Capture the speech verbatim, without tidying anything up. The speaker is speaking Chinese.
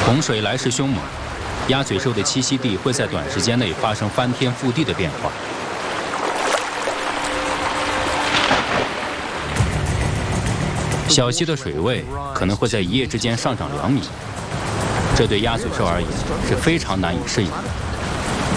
洪水来势凶猛，鸭嘴兽的栖息地会在短时间内发生翻天覆地的变化。小溪的水位可能会在一夜之间上涨两米，这对鸭嘴兽而言是非常难以适应的。